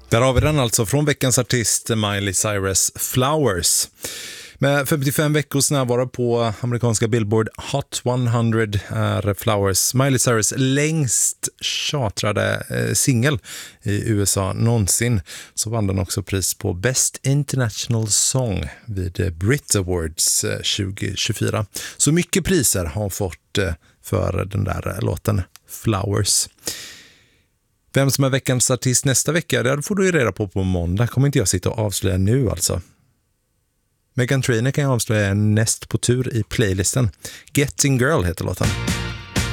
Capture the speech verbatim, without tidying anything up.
Där har vi den alltså från veckans artist Miley Cyrus, Flowers. Med femtiofem veckors närvaro på amerikanska Billboard Hot hundra är Flowers Miley Cyrus längst chartrade eh, singel i U S A någonsin. Så vann den också pris på Best International Song vid Brit Awards eh, tjugo tjugofyra. Så mycket priser har hon fått eh, för den där låten Flowers. Vem som är veckans artist nästa vecka, det får du ju reda på på måndag. Kommer inte jag sitta och avslöja nu alltså. Meghan Trainor kan jag avslöja näst på tur i playlisten. Getting Girl heter låten.